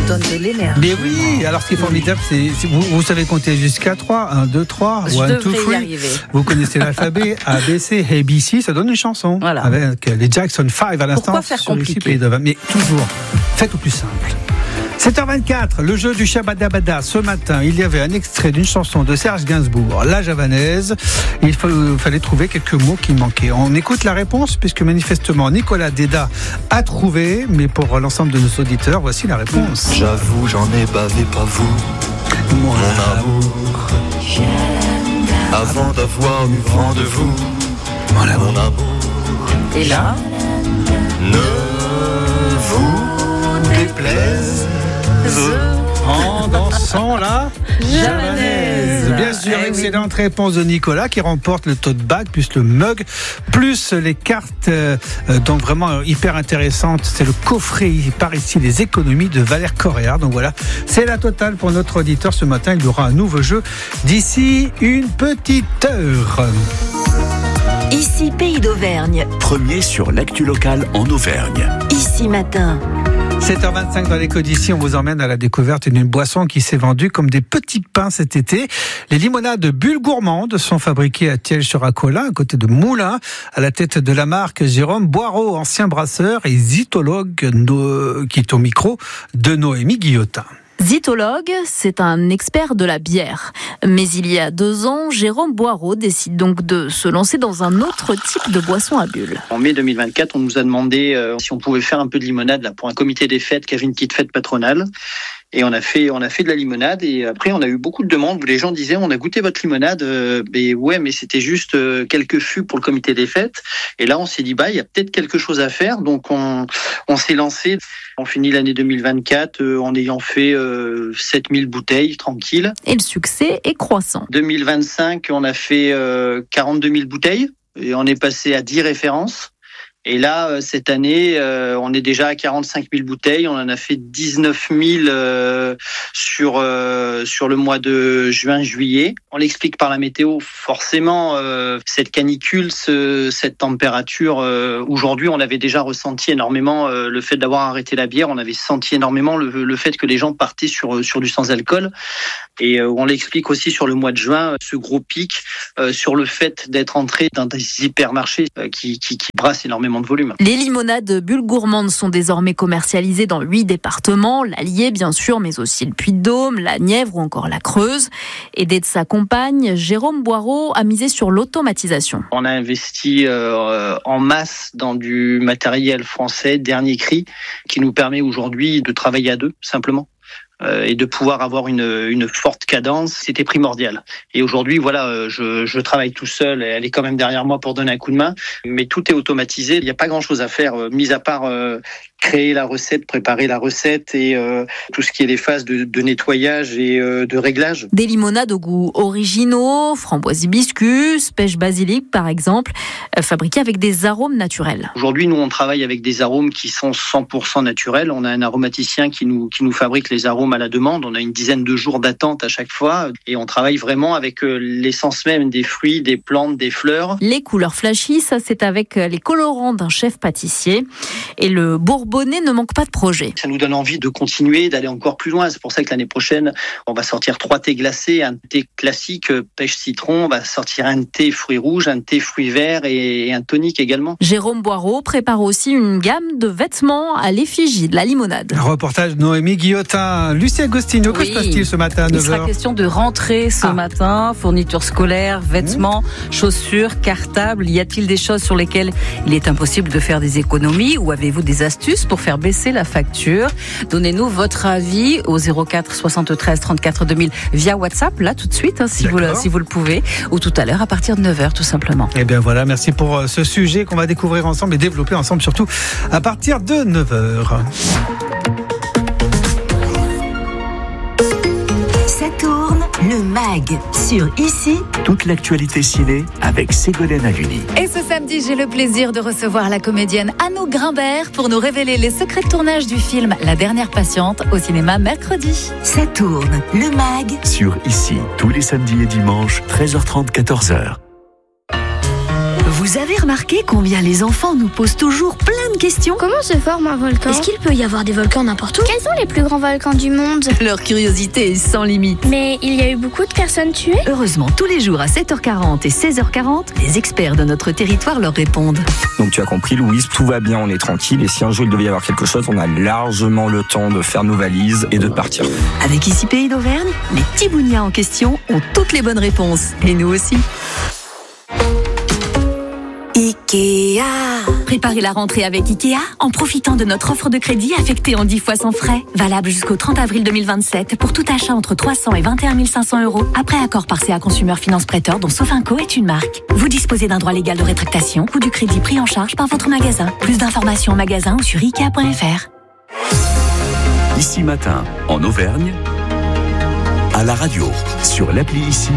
donne de l'énergie. Mais oui, alors ce qui est formidable, c'est vous savez compter jusqu'à 3, 1, 2, 3, 1, 2, 3. Vous connaissez l'alphabet, A, B, C, ABC, ça donne une chanson. Voilà. Avec les Jackson 5 à l'instant. Pourquoi faire compliqué ? Mais toujours, faites au plus simple. 7h24, le jeu du Shabada-Bada. Ce matin, il y avait un extrait d'une chanson de Serge Gainsbourg, La Javanaise. Il fallait trouver quelques mots qui manquaient. On écoute la réponse, puisque manifestement Nicolas Déda a trouvé, mais pour l'ensemble de nos auditeurs, voici la réponse. J'avoue, j'en ai bavé, pas vous, mon amour. Avant d'avoir eu vent de vous, mon amour. Et là, ne vous déplaise. En dansant la javanaise. Bien sûr, excellente réponse de Nicolas qui remporte le tote bag plus le mug plus les cartes donc vraiment hyper intéressantes. C'est le coffret par ici les économies de Valère Correa. Donc voilà, c'est la totale pour notre auditeur ce matin. Il y aura un nouveau jeu d'ici une petite heure. Ici Pays d'Auvergne. Premier sur l'actu locale en Auvergne. Ici Matin. 7h25 dans l'écho d'ici, on vous emmène à la découverte d'une boisson qui s'est vendue comme des petits pains cet été. Les limonades Bulles Gourmandes sont fabriquées à Thiel-sur-Acolin, à côté de Moulins, à la tête de la marque Jérôme Boireau, ancien brasseur et zytologue, qui est au micro de Noémie Guillotin. Zytologue, c'est un expert de la bière. Mais il y a 2 ans, Jérôme Boireau décide donc de se lancer dans un autre type de boisson à bulles. En mai 2024, on nous a demandé si on pouvait faire un peu de limonade là, pour un comité des fêtes qui avait une petite fête patronale. Et on a fait de la limonade et après on a eu beaucoup de demandes où les gens disaient on a goûté votre limonade, mais c'était juste quelques fûts pour le comité des fêtes. Et là on s'est dit il y a peut-être quelque chose à faire, donc on s'est lancé. On finit l'année 2024 en ayant fait 7000 bouteilles tranquille. Et le succès est croissant. 2025 on a fait 42 000 bouteilles et on est passé à 10 références. Et là, cette année, on est déjà à 45 000 bouteilles. On en a fait 19 000 sur le mois de juin-juillet. On l'explique par la météo. Forcément, cette canicule, cette température, aujourd'hui, on avait déjà ressenti énormément le fait d'avoir arrêté la bière. On avait senti énormément le fait que les gens partaient sur du sans-alcool. Et on l'explique aussi sur le mois de juin, ce gros pic, sur le fait d'être entré dans des hypermarchés qui brassent énormément de volume. Les limonades Bulles Gourmandes sont désormais commercialisées dans 8 départements, l'Allier bien sûr, mais aussi le Puy-de-Dôme, la Nièvre ou encore la Creuse. Aidé de sa compagne, Jérôme Boireau a misé sur l'automatisation. On a investi en masse dans du matériel français, dernier cri, qui nous permet aujourd'hui de travailler à 2, simplement. Et de pouvoir avoir une forte cadence, c'était primordial. Et aujourd'hui, voilà, je travaille tout seul, elle est quand même derrière moi pour donner un coup de main, mais tout est automatisé, il n'y a pas grand-chose à faire, mis à part créer la recette, préparer la recette et tout ce qui est les phases de nettoyage et de réglage. Des limonades au goût originaux, framboise hibiscus, pêche basilic par exemple, fabriquées avec des arômes naturels. Aujourd'hui, nous on travaille avec des arômes qui sont 100% naturels. On a un aromaticien qui nous fabrique les arômes à la demande. On a une dizaine de jours d'attente à chaque fois et on travaille vraiment avec l'essence même des fruits, des plantes, des fleurs. Les couleurs flashy, ça c'est avec les colorants d'un chef pâtissier. Et le Bourbonnais ne manque pas de projet. Ça nous donne envie de continuer, d'aller encore plus loin. C'est pour ça que l'année prochaine, on va sortir 3 thés glacés, un thé classique pêche citron, on va sortir un thé fruits rouges, un thé fruits verts et un tonique également. Jérôme Boireau prépare aussi une gamme de vêtements à l'effigie de la limonade. Reportage de Noémie Guillotin. Lucie Agostino, que se passe-t-il ce matin à 9h ? Il sera question de rentrée ce matin, fournitures scolaires, vêtements, chaussures, cartables. Y a-t-il des choses sur lesquelles il est impossible de faire des économies ou avez-vous des astuces pour faire baisser la facture ? Donnez-nous votre avis au 04 73 34 2000 via WhatsApp, là tout de suite, si vous le pouvez, ou tout à l'heure à partir de 9h tout simplement. Eh bien voilà, merci pour ce sujet qu'on va découvrir ensemble et développer ensemble surtout à partir de 9h. Ça tourne, le MAG sur Ici. Toute l'actualité ciné avec Ségolène Haluni. Et ce samedi, j'ai le plaisir de recevoir la comédienne Anouk Grimbert pour nous révéler les secrets de tournage du film La Dernière Patiente au cinéma mercredi. Ça tourne, le MAG Sur Ici, tous les samedis et dimanches, 13h30, 14h. Vous Vous avez remarqué combien les enfants nous posent toujours plein de questions? Comment se forme un volcan? Est-ce qu'il peut y avoir des volcans n'importe où? Quels sont les plus grands volcans du monde? Leur curiosité est sans limite. Mais il y a eu beaucoup de personnes tuées? Heureusement, tous les jours à 7h40 et 16h40, les experts de notre territoire leur répondent. Donc tu as compris, Louise, tout va bien, on est tranquille. Et si un jour il devait y avoir quelque chose, on a largement le temps de faire nos valises et de partir. Avec Ici Pays d'Auvergne, les petits bougnats en question ont toutes les bonnes réponses. Et nous aussi. Ikea. Préparez la rentrée avec Ikea en profitant de notre offre de crédit affectée en 10 fois sans frais. Valable jusqu'au 30 avril 2027 pour tout achat entre 300 et 21 500 €. Après accord par CA Consumer Finance Prêteur dont Sofinco est une marque. Vous disposez d'un droit légal de rétractation ou du crédit pris en charge par votre magasin. Plus d'informations en magasin ou sur Ikea.fr. Ici Matin, en Auvergne, à la radio, sur l'appli Ici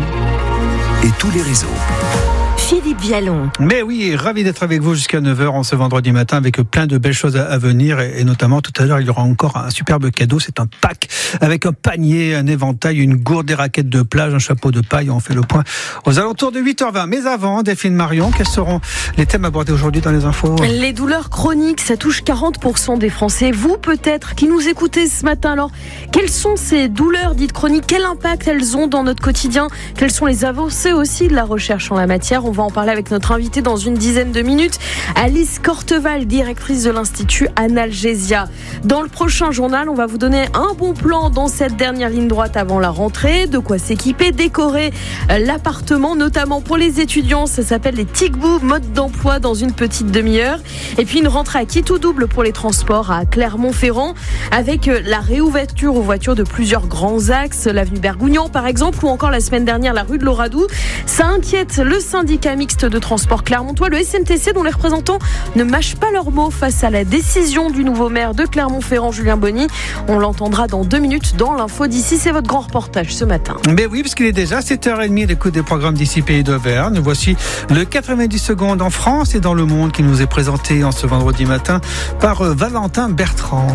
et tous les réseaux. Philippe Vialon. Mais oui, ravi d'être avec vous jusqu'à 9h en ce vendredi matin avec plein de belles choses à venir et notamment tout à l'heure il y aura encore un superbe cadeau, c'est un pack avec un panier, un éventail, une gourde, des raquettes de plage, un chapeau de paille. On fait le point aux alentours de 8h20. Mais avant, Delphine Marion, quels seront les thèmes abordés aujourd'hui dans les infos? Les douleurs chroniques, ça touche 40% des Français. Vous peut-être qui nous écoutez ce matin. Alors, quelles sont ces douleurs dites chroniques? Quel impact elles ont dans notre quotidien? Quelles sont les avancées aussi de la recherche en la matière? On va en parler avec notre invitée dans une dizaine de minutes, Alice Corteval, directrice de l'Institut Analgesia. Dans le prochain journal, on va vous donner un bon plan dans cette dernière ligne droite avant la rentrée, de quoi s'équiper, décorer l'appartement, notamment pour les étudiants. Ça s'appelle les Ticbou, mode d'emploi dans une petite demi-heure. Et puis une rentrée à qui tout double pour les transports à Clermont-Ferrand, avec la réouverture aux voitures de plusieurs grands axes, l'avenue Bergougnan par exemple, ou encore la semaine dernière la rue de Loradou. Ça inquiète le syndicat mixte de transport clermontois, le SMTC, dont les représentants ne mâchent pas leurs mots face à la décision du nouveau maire de Clermont-Ferrand, Julien Bonny. On l'entendra dans 2 minutes dans l'info d'ici. C'est votre grand reportage ce matin. Mais oui, parce qu'il est déjà 7h30 l'écoute des programmes d'ici Pays d'Auvergne. Voici le 90 secondes en France et dans le monde qui nous est présenté en ce vendredi matin par Valentin Bertrand.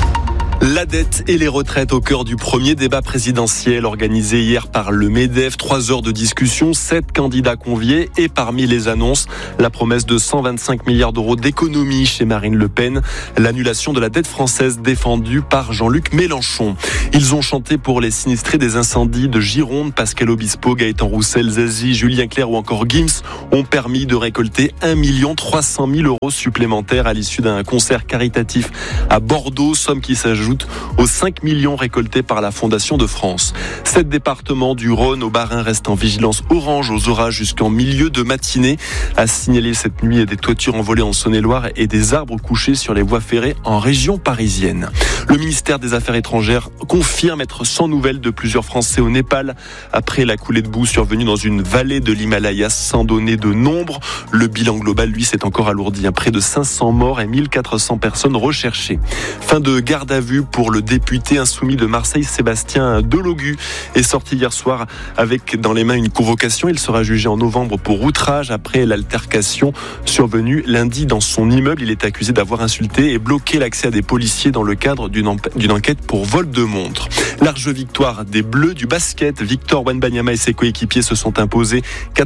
La dette et les retraites au cœur du premier débat présidentiel organisé hier par le MEDEF. 3 heures de discussion, 7 candidats conviés et parmi les annonces, la promesse de 125 milliards d'euros d'économie chez Marine Le Pen, l'annulation de la dette française défendue par Jean-Luc Mélenchon. Ils ont chanté pour les sinistrés des incendies de Gironde. Pascal Obispo, Gaëtan Roussel, Zazie, Julien Clerc ou encore Gims ont permis de récolter 1 300 000 € supplémentaires à l'issue d'un concert caritatif à Bordeaux, somme qui s'ajoute aux 5 millions récoltés par la Fondation de France. 7 départements du Rhône au Bas-Rhin restent en vigilance orange aux orages jusqu'en milieu de matinée. À signaler cette nuit des toitures envolées en Saône-et-Loire et des arbres couchés sur les voies ferrées en région parisienne. Le ministère des Affaires étrangères confirme être sans nouvelles de plusieurs Français au Népal après la coulée de boue survenue dans une vallée de l'Himalaya sans donner de nombre. Le bilan global, lui, s'est encore alourdi. Près de 500 morts et 1400 personnes recherchées. Fin de garde à vue pour le député insoumis de Marseille, Sébastien Delogu, est sorti hier soir avec dans les mains une convocation. Il sera jugé en novembre pour outrage après l'altercation survenue lundi dans son immeuble. Il est accusé d'avoir insulté et bloqué l'accès à des policiers dans le cadre d'une enquête pour vol de montre. Large victoire des Bleus du basket. Victor Wembanyama et ses coéquipiers se sont imposés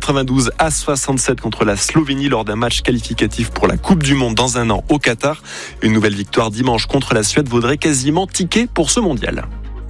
92-67 contre la Slovénie lors d'un match qualificatif pour la Coupe du Monde dans un an au Qatar. Une nouvelle victoire dimanche contre la Suède vaudrait quasiment ticket pour ce mondial.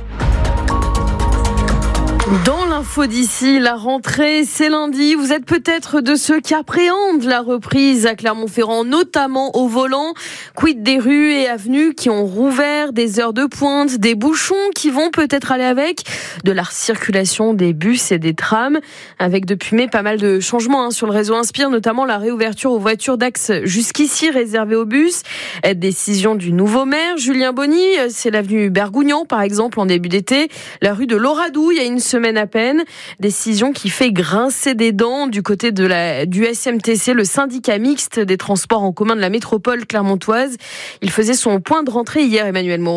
Dans l'info d'ici, la rentrée, c'est lundi. Vous êtes peut-être de ceux qui appréhendent la reprise à Clermont-Ferrand, notamment au volant. Quid des rues et avenues qui ont rouvert, des heures de pointe, des bouchons qui vont peut-être aller avec, de la circulation des bus et des trams, avec depuis mai pas mal de changements sur le réseau Inspire, notamment la réouverture aux voitures d'axe jusqu'ici réservées aux bus. Décision du nouveau maire, Julien Bonny, c'est l'avenue Bergougnan par exemple en début d'été, la rue de Loradou, il y a une semaine à peine. Décision qui fait grincer des dents du côté du SMTC, le syndicat mixte des transports en commun de la métropole clermontoise. Il faisait son point de rentrée hier, Emmanuel Moreau.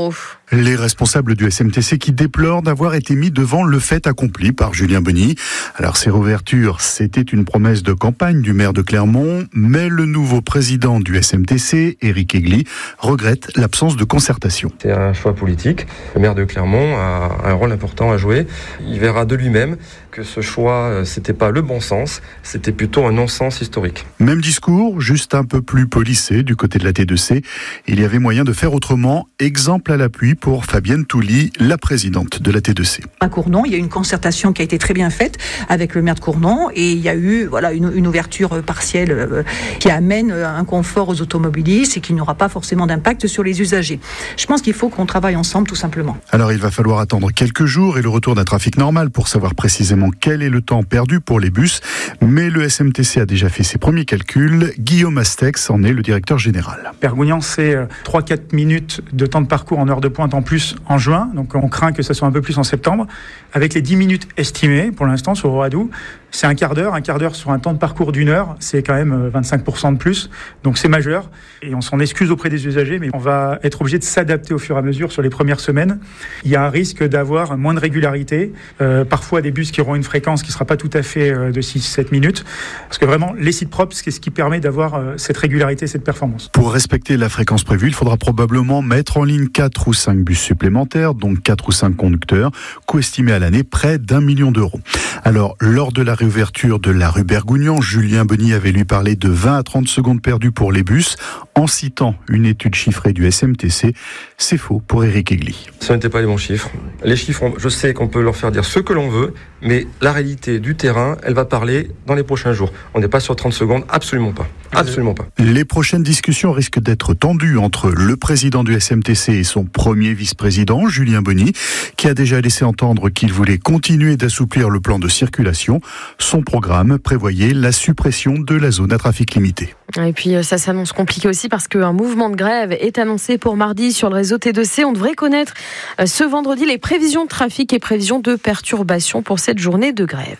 Les responsables du SMTC qui déplorent d'avoir été mis devant le fait accompli par Julien Beny. Alors ces réouvertures, c'était une promesse de campagne du maire de Clermont, mais le nouveau président du SMTC, Éric Aigli, regrette l'absence de concertation. C'est un choix politique. Le maire de Clermont a un rôle important à jouer. Il verra de lui-même que ce choix, c'était pas le bon sens, c'était plutôt un non-sens historique. Même discours, juste un peu plus polissé du côté de la T2C. Il y avait moyen de faire autrement. Exemple à l'appui pour Fabienne Touly, la présidente de la T2C. À Cournon, il y a eu une concertation qui a été très bien faite avec le maire de Cournon et il y a eu une ouverture partielle qui amène un confort aux automobilistes et qui n'aura pas forcément d'impact sur les usagers. Je pense qu'il faut qu'on travaille ensemble tout simplement. Alors il va falloir attendre quelques jours et le retour d'un trafic normal pour savoir précisément quel est le temps perdu pour les bus, mais le SMTC a déjà fait ses premiers calculs. Guillaume Astex en est le directeur général. Pergougnan, c'est 3-4 minutes de temps de parcours en heure de pointe en plus en juin, donc on craint que ça soit un peu plus en septembre. Avec les 10 minutes estimées pour l'instant sur Oradour, c'est un quart d'heure sur un temps de parcours d'1 heure, c'est quand même 25% de plus, donc c'est majeur et on s'en excuse auprès des usagers, mais on va être obligé de s'adapter au fur et à mesure sur les premières semaines. Il y a un risque d'avoir moins de régularité, parfois des bus qui auront une fréquence qui ne sera pas tout à fait de 6-7 minutes, parce que vraiment les sites propres, c'est ce qui permet d'avoir cette régularité, cette performance. Pour respecter la fréquence prévue, il faudra probablement mettre en ligne 4 ou 5 bus supplémentaires, donc 4 ou 5 conducteurs, coût estimé à l'année près d'1 million d'euros. Alors, lors de la réouverture de la rue Bergougnan, Julien Beny avait lui parlé de 20 à 30 secondes perdues pour les bus, en citant une étude chiffrée du SMTC. C'est faux pour Éric Aigli. Ce n'étaient pas les bons chiffres. Les chiffres, je sais qu'on peut leur faire dire ce que l'on veut, mais la réalité du terrain, elle va parler dans les prochains jours. On n'est pas sur 30 secondes, absolument pas. Absolument pas. Les prochaines discussions risquent d'être tendues entre le président du SMTC et son premier vice-président, Julien Beny, qui a déjà laissé entendre qu'il voulait continuer d'assouplir le plan de circulation. Son programme prévoyait la suppression de la zone à trafic limité. Et puis ça s'annonce compliqué aussi parce qu'un mouvement de grève est annoncé pour mardi sur le réseau T2C. On devrait connaître ce vendredi les prévisions de trafic et prévisions de perturbations pour cette journée de grève.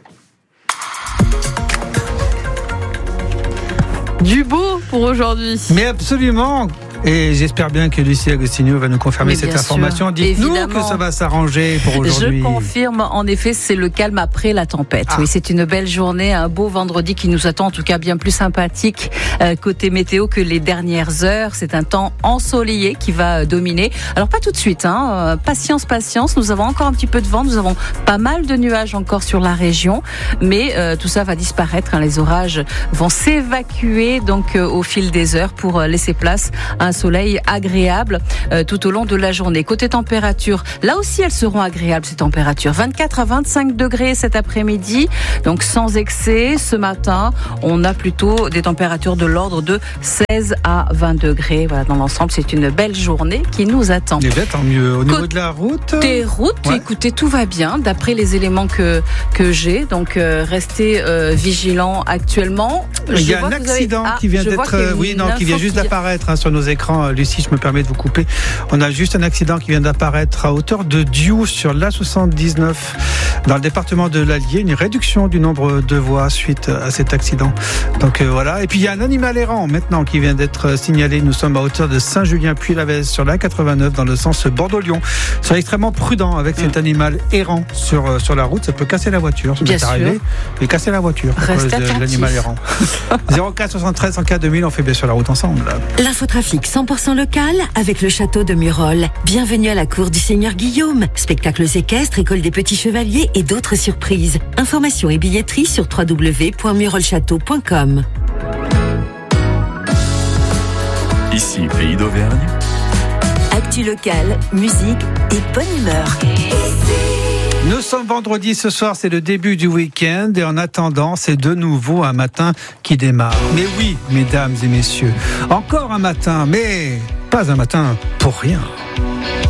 Du beau pour aujourd'hui. Mais absolument. Et j'espère bien que Lucie Agostinho va nous confirmer cette information. Dites-nous que ça va s'arranger pour aujourd'hui. Je confirme, en effet, c'est le calme après la tempête. Oui, c'est une belle journée, un beau vendredi qui nous attend, en tout cas bien plus sympathique côté météo que les dernières heures. C'est un temps ensoleillé qui va dominer. Alors pas tout de suite, patience. Nous avons encore un petit peu de vent, nous avons pas mal de nuages encore sur la région, mais tout ça va disparaître. Les orages vont s'évacuer donc au fil des heures pour laisser place à un soleil agréable tout au long de la journée. Côté température, là aussi elles seront agréables ces températures. 24 à 25 degrés cet après-midi, donc sans excès. Ce matin, on a plutôt des températures de l'ordre de 16 à 20 degrés. Voilà, dans l'ensemble, c'est une belle journée qui nous attend. Et bien, tant mieux. Au niveau de la route, écoutez, tout va bien d'après les éléments que j'ai. Donc, restez vigilants actuellement. Il y a un accident qui vient qui vient juste d'apparaître sur nos écrans. Lucie, je me permets de vous couper. On a juste un accident qui vient d'apparaître à hauteur de Diou sur l'A79 dans le département de l'Allier. Une réduction du nombre de voies suite à cet accident. Donc voilà. Et puis il y a un animal errant maintenant qui vient d'être signalé. Nous sommes à hauteur de Saint-Julien-Puy-Lavez sur l'A89 dans le sens Bordeaux-Lyon. Soyez extrêmement prudent avec cet animal errant sur la route. Ça peut casser la voiture. Ça peut arriver. Et casser la voiture à cause de l'animal errant. 04 73 104 2000, on fait bien sur la route ensemble. L'infotrafic 100% local avec le château de Murol. Bienvenue à la cour du Seigneur Guillaume. Spectacles équestres, école des petits chevaliers et d'autres surprises. Informations et billetterie sur www.murolchâteau.com. Ici, Pays d'Auvergne. Actu local, musique et bonne humeur. Nous sommes vendredi ce soir, c'est le début du week-end et en attendant, c'est de nouveau un matin qui démarre. Mais oui, mesdames et messieurs, encore un matin, mais pas un matin pour rien.